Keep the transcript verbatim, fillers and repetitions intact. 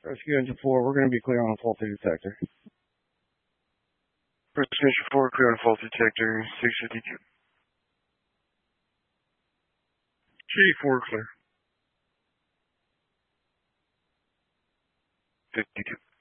Rescue Engine four, we're going to be clear on a faulty detector. Rescue Engine four, clear on a faulty detector, six fifty-two. G four, clear. fifty-two.